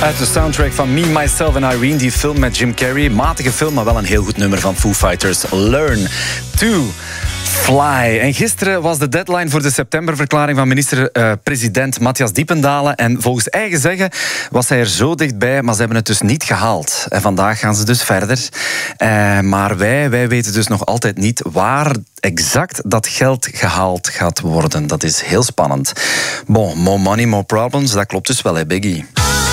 Uit de soundtrack van Me, Myself and Irene, die film met Jim Carrey. Matige film, maar wel een heel goed nummer van Foo Fighters. Learn to Fly. En gisteren was de deadline voor de septemberverklaring van minister-president Matthias Diependalen. En volgens eigen zeggen was hij er zo dichtbij, maar ze hebben het dus niet gehaald. En vandaag gaan ze dus verder. Maar wij weten dus nog altijd niet waar exact dat geld gehaald gaat worden. Dat is heel spannend. Bon, more money, more problems, dat klopt dus wel, hè, Biggie.